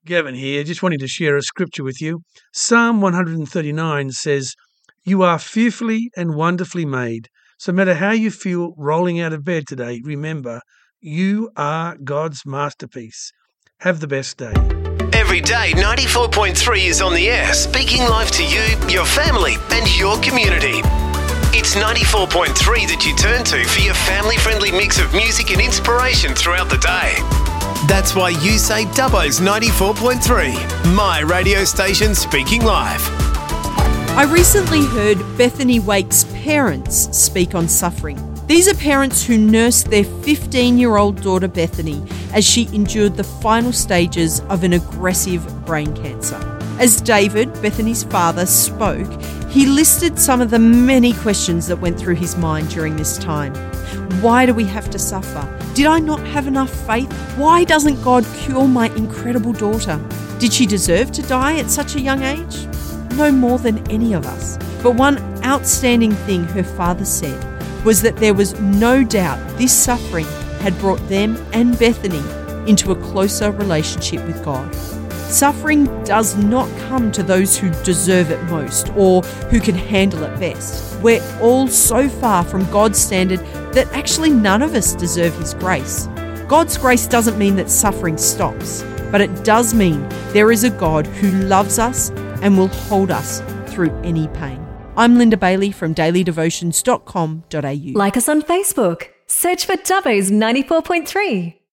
Gavin here, just wanting to share a scripture with you. Psalm 139 says, "You are fearfully and wonderfully made. So no matter how you feel rolling out of bed today, remember, you are God's masterpiece." Have the best day. Every day, 94.3 is on the air, speaking life to you, your family, and your community. It's 94.3 that you turn to for your family-friendly mix of music and inspiration throughout the day. That's why you say Dubbo's 94.3, my radio station speaking life. I recently heard Bethany Wake's parents speak on suffering. These are parents who nursed their 15-year-old daughter Bethany as she endured the final stages of an aggressive brain cancer. As David, Bethany's father, spoke, he listed some of the many questions that went through his mind during this time. Why do we have to suffer? Did I not have enough faith? Why doesn't God cure my incredible daughter? Did she deserve to die at such a young age? No more than any of us. But one outstanding thing her father said was that there was no doubt this suffering had brought them and Bethany into a closer relationship with God. Suffering does not come to those who deserve it most or who can handle it best. We're all so far from God's standard that actually none of us deserve His grace. God's grace doesn't mean that suffering stops, but it does mean there is a God who loves us and will hold us through any pain. I'm Linda Bailey from dailydevotions.com.au. Like us on Facebook. Search for Dubbo's 94.3.